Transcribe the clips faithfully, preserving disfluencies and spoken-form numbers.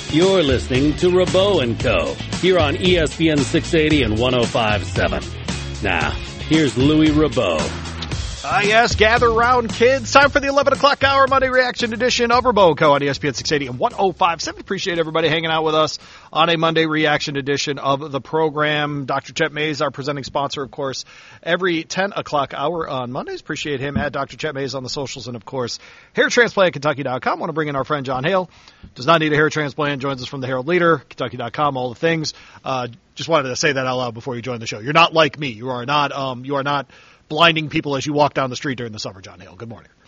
You're listening to Rabot and Co. here on E S P N six eighty and one oh five point seven. Now, here's Louis Rabot. Ah, uh, yes, gather round, kids. Time for the eleven o'clock hour Monday reaction edition of Rabot and Co. on E S P N six eighty and one oh five point seven. Appreciate everybody hanging out with us on a Monday reaction edition of the program. Doctor Chet Mays, our presenting sponsor, of course, every ten o'clock hour on Mondays. Appreciate him at Doctor Chet Mays on the socials and, of course, hair transplant kentucky dot com. Want to bring in our friend John Hale. Does not need a hair transplant. Joins us from the Herald Leader, kentucky dot com, all the things. Uh, just wanted to say that out loud before you join the show. You're not like me. You are not. Um, you are not. blinding people as you walk down the street during the summer, John Hale. Good morning.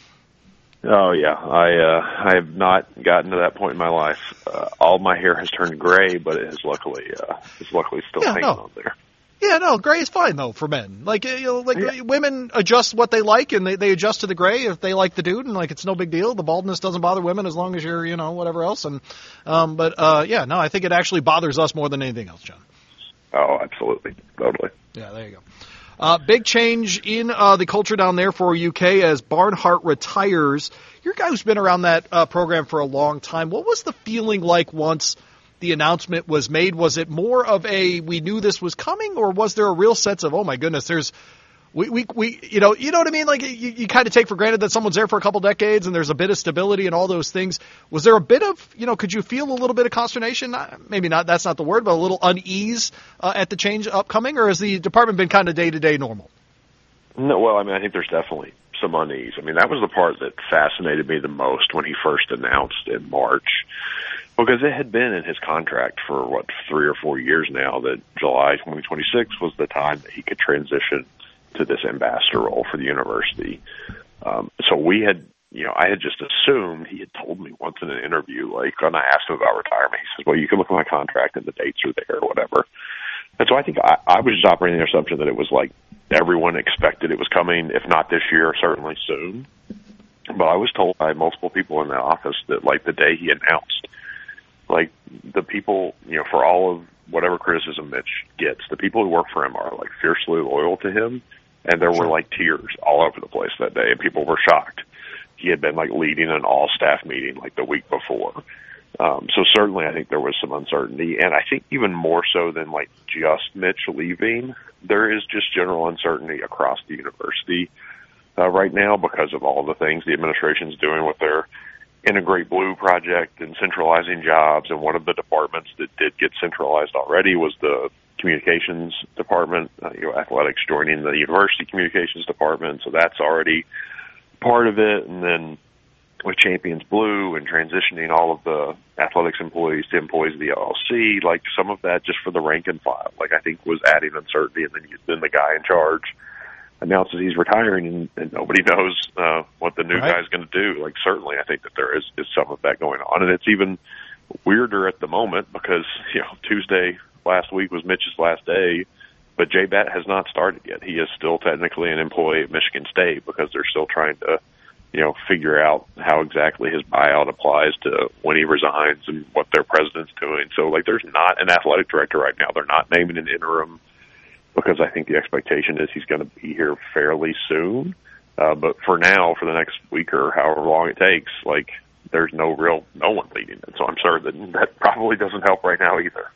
Oh, yeah. I uh, I have not gotten to that point in my life. Uh, all my hair has turned gray, but it is luckily uh, it's luckily still yeah, hanging no. on there. Yeah, no, gray is fine, though, for men. Like, you know, like yeah. women adjust what they like, and they, they adjust to the gray if they like the dude, and, like, it's no big deal. The baldness doesn't bother women as long as you're, you know, whatever else. And um, But, uh, yeah, no, I think it actually bothers us more than anything else, John. Oh, absolutely. Totally. Yeah, there you go. Uh, big change in uh, the culture down there for U K as Barnhart retires. You're a guy who's been around that uh, program for a long time. What was the feeling like once the announcement was made? Was it more of a we knew this was coming, or was there a real sense of, oh my goodness, there's we we, we you know you know what I mean? Like you, you kind of take for granted that someone's there for a couple decades and there's a bit of stability and all those things. Was there a bit of you know could you feel a little bit of consternation? Not, maybe not. That's not the word, but a little unease uh, at the change upcoming, or has the department been kind of day to day normal? No, well, I mean, I think there's definitely some unease. I mean, that was the part that fascinated me the most when he first announced in March, because it had been in his contract for what three or four years now that July twenty twenty-six was the time that he could transition to this ambassador role for the university. Um, so we had, you know, I had just assumed he had told me once in an interview, like when I asked him about retirement, he says, well, you can look at my contract and the dates are there or whatever. And so I think I, I was just operating the assumption that it was like everyone expected it was coming, if not this year, certainly soon. But I was told by multiple people in the office that like the day he announced, like the people, you know, for all of whatever criticism Mitch gets, the people who work for him are like fiercely loyal to him. And there were like tears all over the place that day, and people were shocked. He had been like leading an all-staff meeting like the week before. Um, so certainly I think there was some uncertainty. And I think even more so than like just Mitch leaving, there is just general uncertainty across the university uh, right now because of all the things the administration's doing with their Integrate Blue project and centralizing jobs. And one of the departments that did get centralized already was the communications department, uh, you know, athletics joining the university communications department. So that's already part of it. And then with Champions Blue and transitioning all of the athletics employees to employees of the L L C, like some of that just for the rank and file, like I think was adding uncertainty. And then, you, then the guy in charge announces he's retiring and, and nobody knows uh, what the new right. guy's going to do. Like certainly I think that there is, is some of that going on. And it's even weirder at the moment because, you know, Tuesday last week was Mitch's last day, but J-Bat has not started yet. He is still technically an employee of Michigan State because they're still trying to, you know, figure out how exactly his buyout applies to when he resigns and what their president's doing. So, like, there's not an athletic director right now. They're not naming an interim because I think the expectation is he's going to be here fairly soon. Uh, but for now, for the next week or however long it takes, like, there's no real, no one leading it. So I'm sure that that probably doesn't help right now either.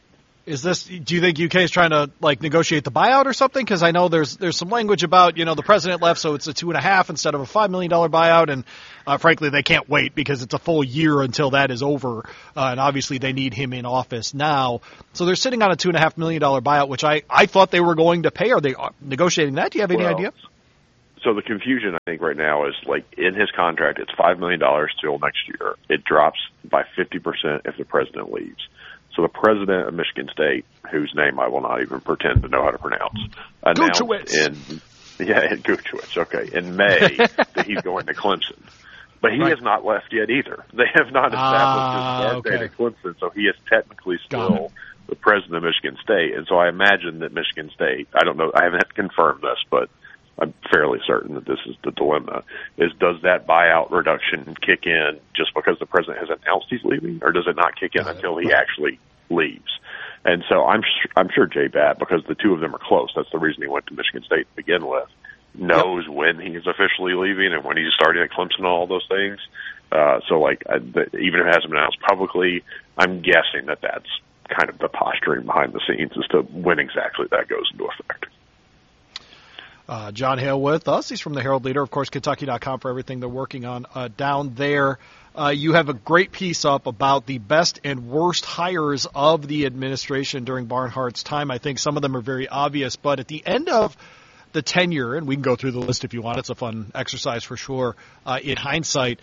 Is this? Do you think U K is trying to like negotiate the buyout or something? Because I know there's there's some language about you know the president left, so it's a two and a half instead of a five million dollar buyout, and uh, frankly they can't wait because it's a full year until that is over, uh, and obviously they need him in office now. So they're sitting on a two and a half million dollar buyout, which I I thought they were going to pay. Are they negotiating that? Do you have any well, idea? So the confusion I think right now is like in his contract, it's five million dollars till next year. It drops by fifty percent if the president leaves. So the president of Michigan State, whose name I will not even pretend to know how to pronounce, announced in yeah, in Guchewicz, okay, in May that he's going to Clemson. But he right. has not left yet either. They have not established uh, his start okay. date at Clemson, so he is technically still the president of Michigan State. And so I imagine that Michigan State, I don't know, I haven't confirmed this, but I'm fairly certain that this is the dilemma, is does that buyout reduction kick in just because the president has announced he's leaving, or does it not kick in until he actually leaves? And so I'm I'm sure J-Bat, because the two of them are close, that's the reason he went to Michigan State to begin with, knows yep. when he is officially leaving and when he's starting at Clemson and all those things. Uh, so, like, I, the, even if it hasn't been announced publicly, I'm guessing that that's kind of the posturing behind the scenes as to when exactly that goes into effect. Uh, John Hale with us. He's from the Herald Leader, of course, Kentucky dot com for everything they're working on uh, down there. Uh, you have a great piece up about the best and worst hires of the administration during Barnhart's time. I think some of them are very obvious, but at the end of the tenure, and we can go through the list if you want, it's a fun exercise for sure, uh, in hindsight,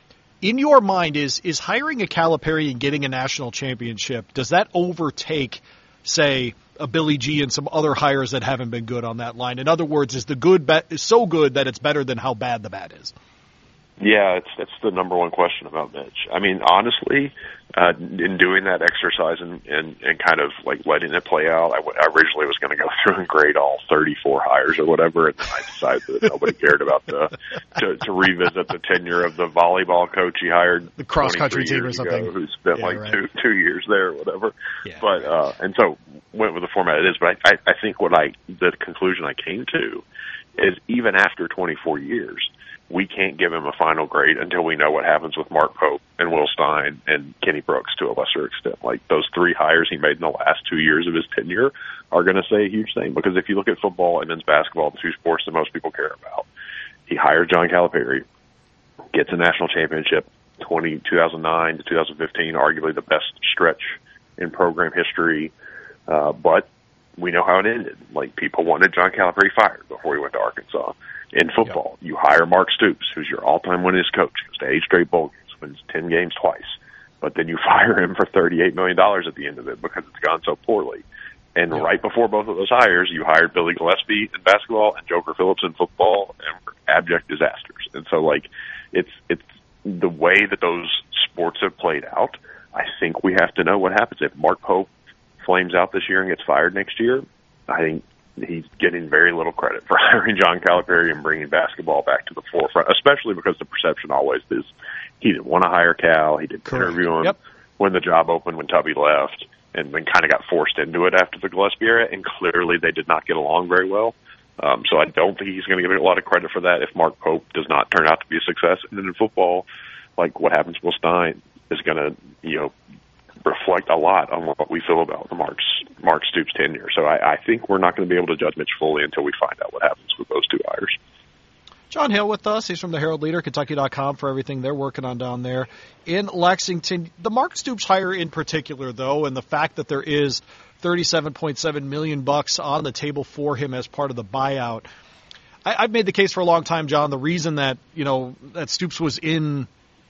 in your mind, is is hiring a Calipari and getting a national championship, does that overtake, say, a Billy G and some other hires that haven't been good on that line? In other words, is the good be- is so good that it's better than how bad the bad is? Yeah, it's that's the number one question about Mitch. I mean, honestly, uh, in doing that exercise and, and, and kind of like letting it play out, I, w- I originally was going to go through and grade all thirty-four hires or whatever, and then I decided that nobody cared about the to, to revisit the tenure of the volleyball coach he hired, the cross country team or something, ago, who spent yeah, like right. two two years there or whatever. Yeah, but uh, and so went with the format it is. But I, I, I think what I the conclusion I came to is even after twenty-four years. We can't give him a final grade until we know what happens with Mark Pope and Will Stein and Kenny Brooks to a lesser extent. Like, those three hires he made in the last two years of his tenure are going to say a huge thing. Because if you look at football and men's basketball, the two sports that most people care about, he hires John Calipari, gets a national championship, twenty, two thousand nine to two thousand fifteen, arguably the best stretch in program history. Uh, but we know how it ended. Like, people wanted John Calipari fired before he went to Arkansas. In football, yep. you hire Mark Stoops, who's your all-time winningest coach, goes to eight straight bowl games, wins ten games twice, but then you fire him for thirty-eight million dollars at the end of it because it's gone so poorly. And yep. right before both of those hires, you hired Billy Gillispie in basketball and Joker Phillips in football, and were abject disasters. And so, like, it's it's the way that those sports have played out. I think we have to know what happens if Mark Pope flames out this year and gets fired next year. I think he's getting very little credit for hiring John Calipari and bringing basketball back to the forefront, especially because the perception always is he didn't want to hire Cal. He didn't Correct. interview him yep. when the job opened, when Tubby left, and then kind of got forced into it after the Gillespie era, and clearly they did not get along very well. Um, so I don't think he's going to get a lot of credit for that if Mark Pope does not turn out to be a success. And then in football, like what happens to Will Stein is going to, you know, reflect a lot on what we feel about the Mark, Mark Stoops tenure. So I, I think we're not going to be able to judge Mitch fully until we find out what happens with those two hires. John Hale with us. He's from the Herald Leader, Kentucky dot com for everything they're working on down there in Lexington. The Mark Stoops hire in particular, though, and the fact that there is thirty-seven point seven million bucks on the table for him as part of the buyout. I, I've made the case for a long time, John. The reason that, you know, that Stoops was in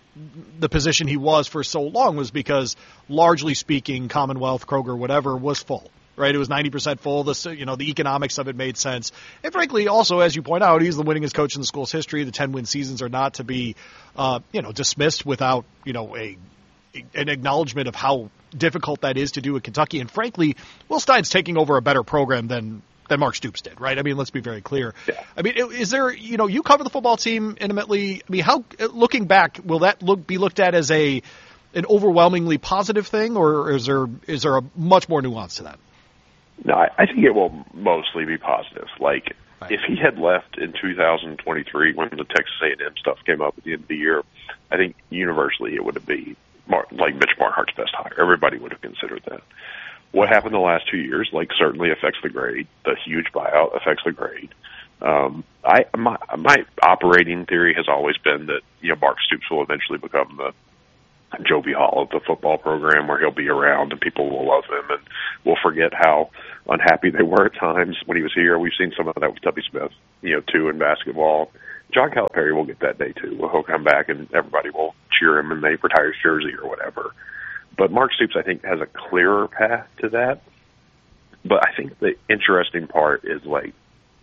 the position he was for so long was because, largely speaking, Commonwealth, Kroger, whatever, was full, right? It was ninety percent full. The, you know, the economics of it made sense. And frankly, also, as you point out, he's the winningest coach in the school's history. The ten-win seasons are not to be, uh, you know, dismissed without, you know, a an acknowledgement of how difficult that is to do at Kentucky. And frankly, Will Stein's taking over a better program than than Mark Stoops did, right? I mean, let's be very clear. Yeah. I mean, is there, you know, you cover the football team intimately. I mean, how, looking back, will that look be looked at as a an overwhelmingly positive thing, or is there is there a much more nuance to that? No, I, I think it will mostly be positive. Like, right. if he had left in two thousand twenty-three when the Texas A and M stuff came up at the end of the year, I think universally it would have been Mar- like Mitch Barnhart's best hire. Everybody would have considered that. What happened the last two years, like, certainly affects the grade. The huge buyout affects the grade. Um, I my, my operating theory has always been that, you know, Mark Stoops will eventually become the Joby Hall of the football program, where he'll be around and people will love him, and we'll forget how unhappy they were at times when he was here. We've seen some of that with Tubby Smith, you know, too, in basketball. John Calipari will get that day too. He'll come back and everybody will cheer him and they retire his jersey or whatever. But Mark Stoops, I think, has a clearer path to that. But I think the interesting part is, like,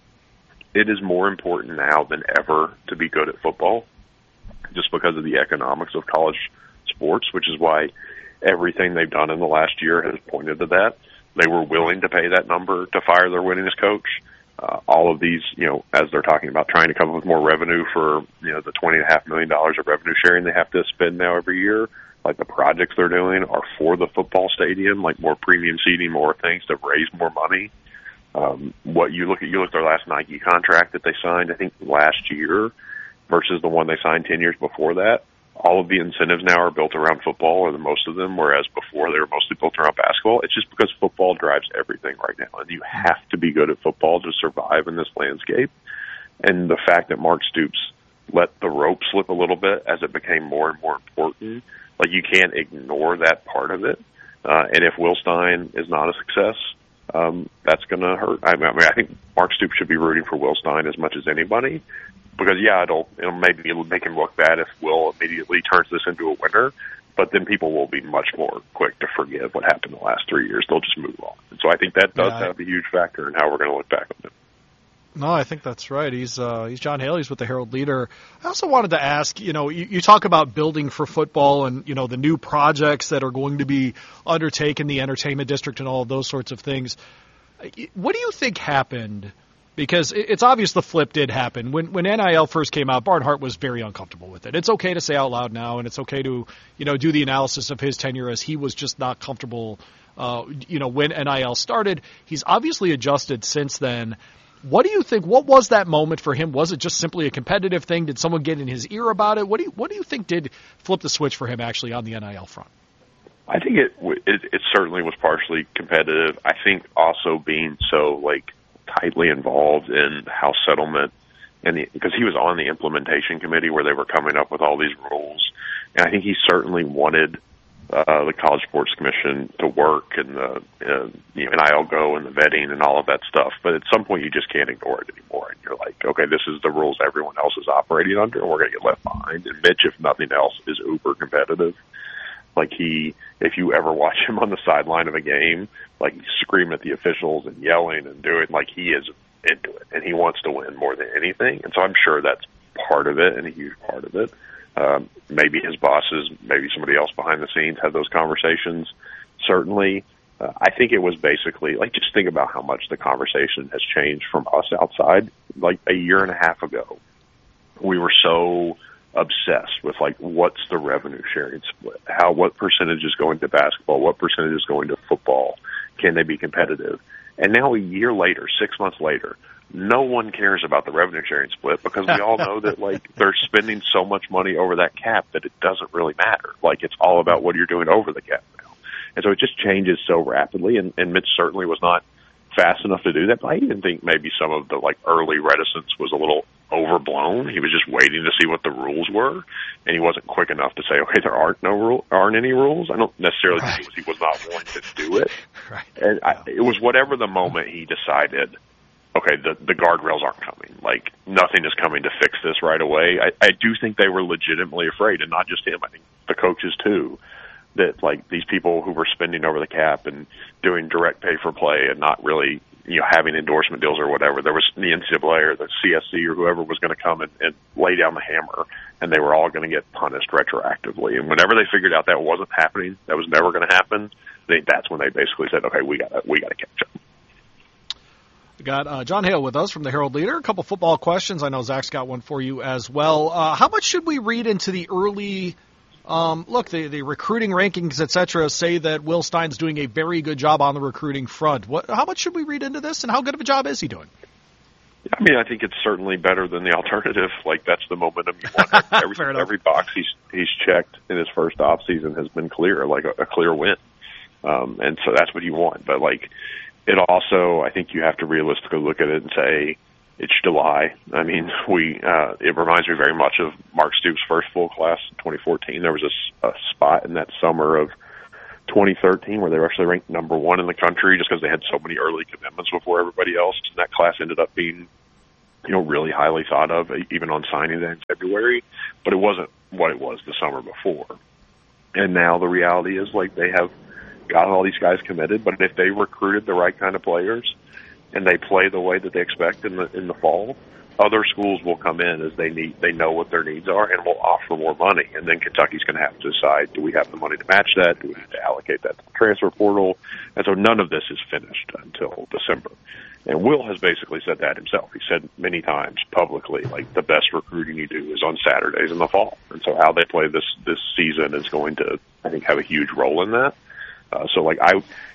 it is more important now than ever to be good at football, just because of the economics of college sports, which is why everything they've done in the last year has pointed to that. They were willing to pay that number to fire their winningest coach. Uh, all of these, you know, as they're talking about trying to come up with more revenue for, you know, the twenty and a half million dollars of revenue sharing they have to spend now every year. Like, the projects they're doing are for the football stadium, like more premium seating, more things to raise more money. Um, what you look at, you look at their last Nike contract that they signed, I think last year, versus the one they signed ten years before that. All of the incentives now are built around football, or the most of them, whereas before they were mostly built around basketball. It's just because football drives everything right now, and you have to be good at football to survive in this landscape. And the fact that Mark Stoops let the rope slip a little bit as it became more and more important, like you can't ignore that part of it. Uh, and if Will Stein is not a success, um, that's going to hurt. I mean, I think Mark Stoops should be rooting for Will Stein as much as anybody. Because, yeah, it'll, it'll maybe it'll make him look bad if Will immediately turns this into a winner, but then people will be much more quick to forgive what happened the last three years. They'll just move on. And so I think that does yeah, I, have a huge factor in how we're going to look back on him. No, I think that's right. He's uh, he's John Haley's with the Herald Leader. I also wanted to ask, you know, you, you talk about building for football and, you know, the new projects that are going to be undertaken, the entertainment district and all of those sorts of things. What do you think happened? Because it's obvious the flip did happen. When when N I L first came out, Barnhart was very uncomfortable with it. It's okay to say out loud now, and it's okay to, you know, do the analysis of his tenure as he was just not comfortable, uh, you know, when N I L started. He's obviously adjusted since then. What do you think? What was that moment for him? Was it just simply a competitive thing? Did someone get in his ear about it? What do you What do you think did flip the switch for him actually on the N I L front? I think it it, it certainly was partially competitive. I think also being so like. tightly involved in House settlement, and because he was on the implementation committee where they were coming up with all these rules, and I think he certainly wanted uh, the College Sports Commission to work and the uh, you know, N I L Go and the vetting and all of that stuff. But at some point, you just can't ignore it anymore, and you're like, okay, this is the rules everyone else is operating under, and we're going to get left behind. And Mitch, if nothing else, is uber competitive. Like he, if you ever watch him on the sideline of a game, like screaming at the officials and yelling and doing, like he is into it and he wants to win more than anything. And so I'm sure that's part of it and a huge part of it. Um, maybe his bosses, maybe somebody else behind the scenes had those conversations. Certainly, uh, I think it was basically like, just think about how much the conversation has changed from us outside. Like a year and a half ago, we were so obsessed with like what's the revenue sharing split, how what percentage is going to basketball, what percentage is going to football, can they be competitive? And now a year later, six months later, no one cares about the revenue sharing split because we all know that like they're spending so much money over that cap that it doesn't really matter. Like it's all about what you're doing over the cap now. And so it just changes so rapidly, and, and Mitch certainly was not fast enough to do that, but I even think maybe some of the like early reticence was a little overblown. He was just waiting to see what the rules were, and he wasn't quick enough to say, okay, there aren't no rule, aren't any rules. I don't necessarily right. think it was, he was not willing to do it. right. And I, it was whatever the moment he decided, okay, the, the guardrails aren't coming. Like nothing is coming to fix this right away. I, I do think they were legitimately afraid, and not just him. I think the coaches too, that like these people who were spending over the cap and doing direct pay for play and not really, you know, having endorsement deals or whatever. There was the N C double A or the C S C or whoever was going to come and, and lay down the hammer, and they were all going to get punished retroactively. And whenever they figured out that wasn't happening, that was never going to happen, they, that's when they basically said, okay, we got we got to catch up. We got uh, John Hale with us from the Herald Leader. A couple football questions. I know Zach's got one for you as well. Uh, how much should we read into the early Um, look, the, the recruiting rankings, et cetera, say that Will Stein's doing a very good job on the recruiting front. What, how much should we read into this, and how good of a job is he doing? I mean, I think it's certainly better than the alternative. Like, that's the momentum you want. Every, every box he's he's checked in his first off season has been clear, like a, a clear win. Um, and so that's what you want. But, like, it also, I think you have to realistically look at it and say, it's July. I mean, we. Uh, it reminds me very much of Mark Stoops' first full class in twenty fourteen. There was a, a spot in that summer of twenty thirteen where they were actually ranked number one in the country just because they had so many early commitments before everybody else. And that class ended up being, you know, really highly thought of, even on signing day in February. But it wasn't what it was the summer before. And now the reality is, like, they have got all these guys committed, but if they recruited the right kind of players and they play the way that they expect in the in the fall, other schools will come in as they need. They know what their needs are and will offer more money. And then Kentucky's going to have to decide: do we have the money to match that? Do we need to allocate that to the transfer portal? And so none of this is finished until December. And Will has basically said that himself. He said many times publicly, like, the best recruiting you do is on Saturdays in the fall. And so how they play this this season is going to, I think, have a huge role in that. Uh, so, like, I, I think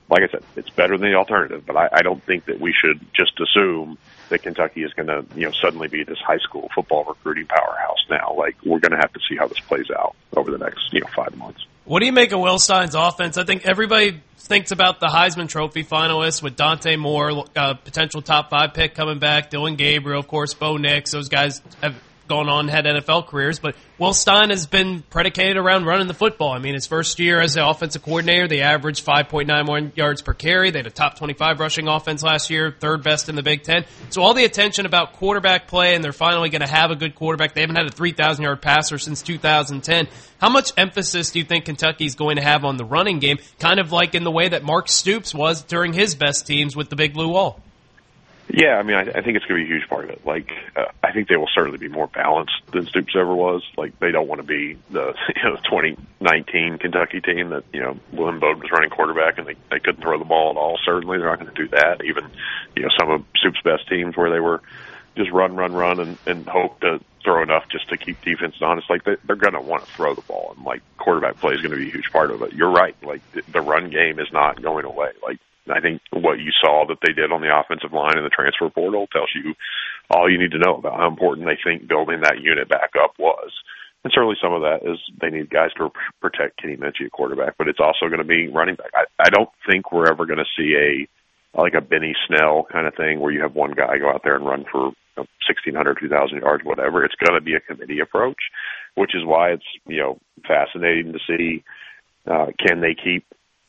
like I said, it's better than the alternative, but I, I don't think that we should just assume that Kentucky is going to, you know, suddenly be this high school football recruiting powerhouse now. Like, we're going to have to see how this plays out over the next, you know, five months. What do you make of Will Stein's offense? I think everybody thinks about the Heisman Trophy finalists with Dante Moore, uh, potential top five pick coming back, Dylan Gabriel, of course, Bo Nix. Those guys have gone on and had N F L careers, but Will Stein has been predicated around running the football. I mean, his first year as the offensive coordinator, they averaged five point nine one yards per carry. They had a top twenty-five rushing offense last year, third best in the Big Ten. So all the attention about quarterback play, and they're finally going to have a good quarterback. They haven't had a three thousand yard passer since two thousand ten. How much emphasis do you think Kentucky's going to have on the running game, kind of like in the way that Mark Stoops was during his best teams with the Big Blue Wall? Yeah, I mean, I, I think it's going to be a huge part of it. Like, uh, I think they will certainly be more balanced than Stoops ever was. Like, they don't want to be the, you know, twenty nineteen Kentucky team that, you know, William Bowden was running quarterback and they, they couldn't throw the ball at all. Certainly, they're not going to do that. Even, you know, some of Stoops' best teams where they were just run, run, run, and, and hope to throw enough just to keep defenses honest. Like, they, they're going to want to throw the ball, and like quarterback play is going to be a huge part of it. You're right. Like, the, the run game is not going away. Like, I think what you saw that they did on the offensive line in the transfer portal tells you all you need to know about how important they think building that unit back up was. And certainly some of that is they need guys to protect Kenny Minchey at quarterback, but it's also going to be running back. I, I don't think we're ever going to see a like a Benny Snell kind of thing where you have one guy go out there and run for you know, sixteen hundred, two thousand yards, whatever. It's going to be a committee approach, which is why it's, you know, fascinating to see uh, can they keep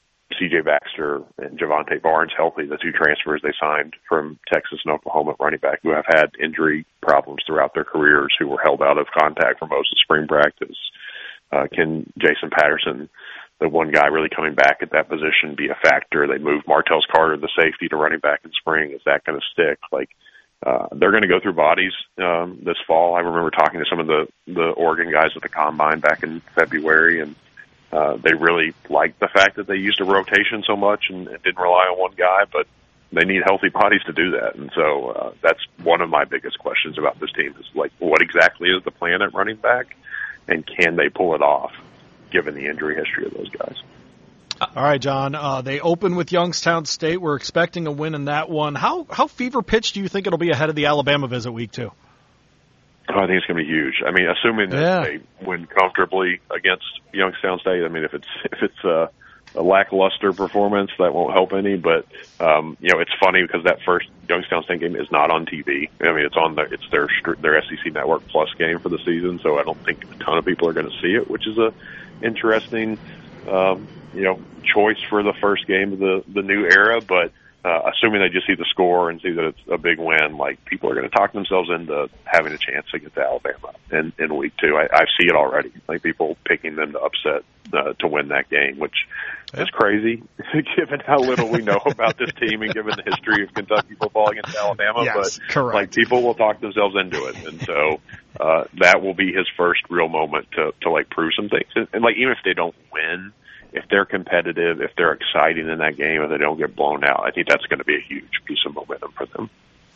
C J Baxter and Javante Barnes healthy, the two transfers they signed from Texas and Oklahoma at running back who have had injury problems throughout their careers, who were held out of contact for most of spring practice. Uh, can Jason Patterson, the one guy really coming back at that position, be a factor? They moved Martellus Carter, the safety, to running back in spring. Is that going to stick? Like, uh, they're going to go through bodies um, this fall. I remember talking to some of the, the Oregon guys at the Combine back in February, and Uh, they really liked the fact that they used a rotation so much and, and didn't rely on one guy, but they need healthy bodies to do that. And so uh, that's one of my biggest questions about this team is, like, what exactly is the plan at running back, and can they pull it off given the injury history of those guys? All right, John, uh, they open with Youngstown State. We're expecting a win in that one. How, how fever pitch do you think it'll be ahead of the Alabama visit week two? Oh, I think it's going to be huge. I mean, assuming that yeah. they win comfortably against Youngstown State. I mean, if it's if it's a, a lackluster performance, that won't help any. But um, you know, it's funny because that first Youngstown State game is not on T V. I mean, it's on the it's their their S E C Network Plus game for the season. So I don't think a ton of people are going to see it, which is a interesting um, you know choice for the first game of the the new era. But Uh, assuming they just see the score and see that it's a big win, like, people are going to talk themselves into having a chance against Alabama in, in week two. I, I see it already, like people picking them to upset uh, to win that game, which yeah. is crazy given how little we know about this team and given the history of Kentucky football against Alabama. Yes, but correct. Like, people will talk themselves into it, and so uh, that will be his first real moment to to like prove some things. And, and like, even if they don't win, if they're competitive, if they're exciting in that game, and they don't get blown out, I think that's going to be a huge piece of momentum for them.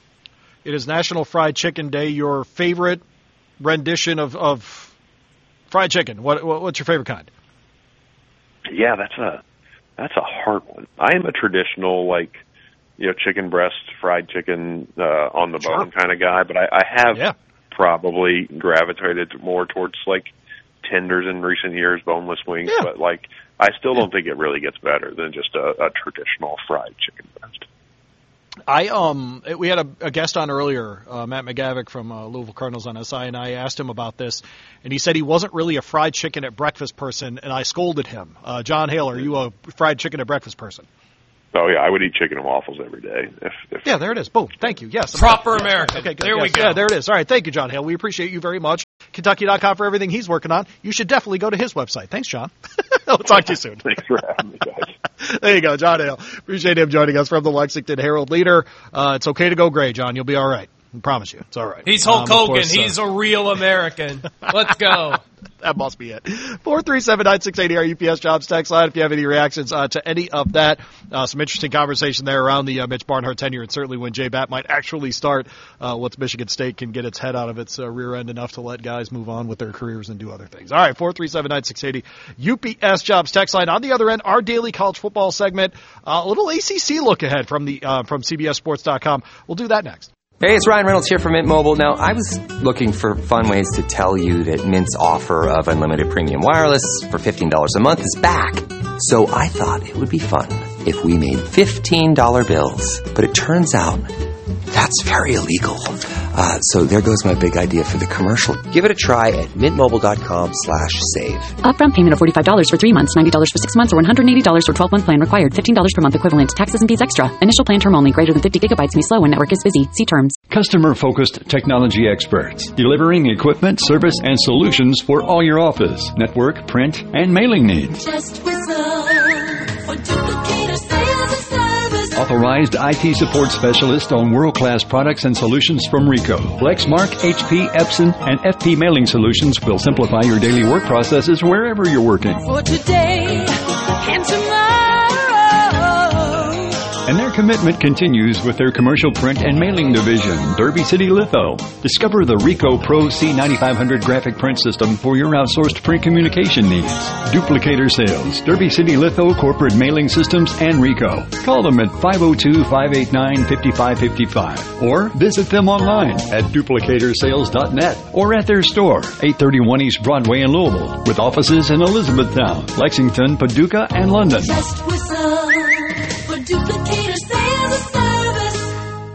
It is National Fried Chicken Day. Your favorite rendition of, of fried chicken? What, what what's your favorite kind? Yeah, that's a that's a hard one. I am a traditional, like, you know, chicken breast, fried chicken uh, on the sure. bone kind of guy, but I, I have yeah. probably gravitated more towards, like, tenders in recent years, boneless wings, yeah. but like I still don't think it really gets better than just a, a traditional fried chicken breast. I um we had a, a guest on earlier, uh, Matt McGavick from uh, Louisville Cardinals on S I, and I asked him about this, and he said he wasn't really a fried chicken at breakfast person, and I scolded him. Uh, John Hale, are you a fried chicken at breakfast person? Oh, yeah, I would eat chicken and waffles every day. If, if yeah, there it is. Boom. Thank you. Yes. Proper yes. American. Okay, good. There yes. we go. Yeah, there it is. All right. Thank you, John Hale. We appreciate you very much. Kentucky dot com for everything he's working on. You should definitely go to his website. Thanks, John. We'll talk to you soon. Thanks for having me, guys. There you go, John Hale. Appreciate him joining us from the Lexington Herald Leader. Uh, it's okay to go gray, John. You'll be all right. I promise you. It's all right. He's Hulk um, Hogan. course, He's uh, a real American. Let's go. That must be it. four three seven, nine six eight zero, our U P S Jobs text line. If you have any reactions uh, to any of that, uh, some interesting conversation there around the uh, Mitch Barnhart tenure, and certainly when J-Bat might actually start uh, once Michigan State can get its head out of its uh, rear end enough to let guys move on with their careers and do other things. All right, four three seven, nine six eight zero, U P S Jobs text line. On the other end, our daily college football segment, uh, a little A C C look ahead from the uh, from C B S Sports dot com. We'll do that next. Hey, it's Ryan Reynolds here from Mint Mobile. Now, I was looking for fun ways to tell you that Mint's offer of unlimited premium wireless for fifteen dollars a month is back. So I thought it would be fun if we made fifteen dollar bills. But it turns out that's very illegal. Uh, so there goes my big idea for the commercial. Give it a try at mintmobile.com slash save. Upfront payment of forty-five dollars for three months, ninety dollars for six months, or one hundred eighty dollars for twelve-month plan required. fifteen dollars per month equivalent. Taxes and fees extra. Initial plan term only. Greater than fifty gigabytes may slow when network is busy. See terms. Customer-focused technology experts, delivering equipment, service, and solutions for all your office, network, print, and mailing needs. Just whistle for Duplicator Sales and Service. Authorized I T support specialist on world-class products and solutions from Ricoh. Lexmark, H P, Epson, and F P Mailing Solutions will simplify your daily work processes wherever you're working. For today and tomorrow. And their commitment continues with their commercial print and mailing division, Derby City Litho. Discover the Ricoh Pro C ninety-five hundred graphic print system for your outsourced print communication needs. Duplicator Sales, Derby City Litho Corporate Mailing Systems, and Ricoh. Call them at five oh two, five eight nine, five five five five or visit them online at duplicator sales dot net or at their store, eight thirty-one East Broadway in Louisville, with offices in Elizabethtown, Lexington, Paducah, and London. Just whistle for Duplicator Sales and Service.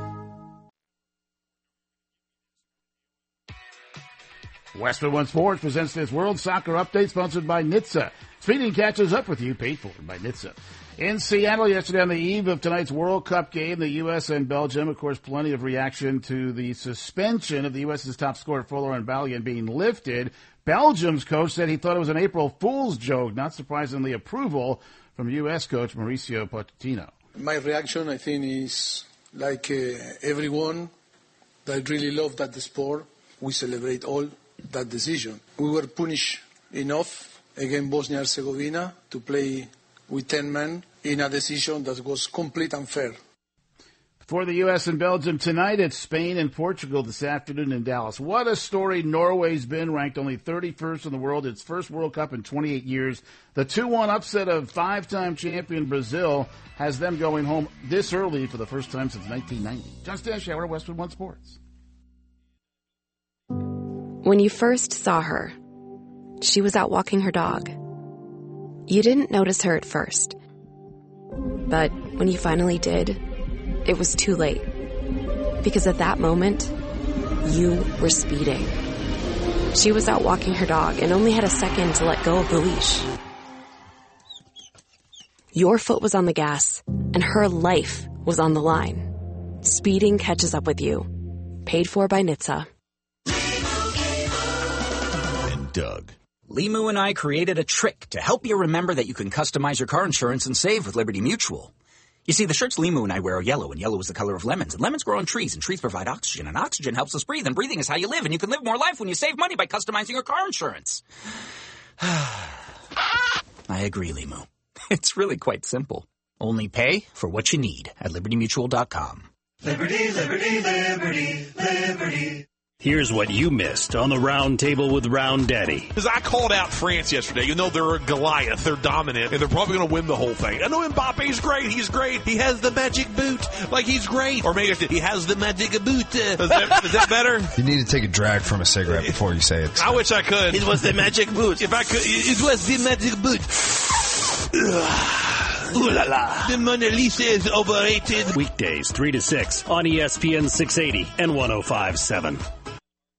Westwood One Sports presents this World Soccer Update sponsored by N H T S A. Speeding catches up with you, paid for by N H T S A. In Seattle yesterday on the eve of tonight's World Cup game, the U S and Belgium, of course, plenty of reaction to the suspension of the U S's top scorer, Folarin Balogun, being lifted. Belgium's coach said he thought it was an April Fool's joke. Not surprisingly, approval from U S coach Mauricio Pochettino. My reaction, I think, is like uh, everyone that really love that sport. We celebrate all that decision. We were punished enough against Bosnia and Herzegovina to play with ten men in a decision that was complete unfair. For the U S and Belgium tonight, it's Spain and Portugal this afternoon in Dallas. What a story Norway's been, ranked only thirty-first in the world, its first World Cup in twenty-eight years. The two one upset of five-time champion Brazil has them going home this early for the first time since nineteen ninety. John Stanshauer, Westwood One Sports. When you first saw her, she was out walking her dog. You didn't notice her at first. But when you finally did, it was too late. Because at that moment, you were speeding. She was out walking her dog and only had a second to let go of the leash. Your foot was on the gas, and her life was on the line. Speeding catches up with you. Paid for by N H T S A. And Doug. Limu and I created a trick to help you remember that you can customize your car insurance and save with Liberty Mutual. You see, the shirts Limu and I wear are yellow, and yellow is the color of lemons, and lemons grow on trees, and trees provide oxygen, and oxygen helps us breathe, and breathing is how you live, and you can live more life when you save money by customizing your car insurance. I agree, Limu. It's really quite simple. Only pay for what you need at liberty mutual dot com. Liberty, liberty, liberty, liberty. Here's what you missed on the Round Table with Round Daddy. Because I called out France yesterday. You know, they're a Goliath. They're dominant, and they're probably going to win the whole thing. I know Mbappe's great. He's great. He has the magic boot. Like, he's great. Or maybe he has the magic boot. Is that, is that better? You need to take a drag from a cigarette before you say it. I wish I could. It was the magic boot. If I could, it was the magic boot. Ooh la la. The Mona Lisa is overrated. Weekdays, three to six on E S P N six eighty and one oh five point seven.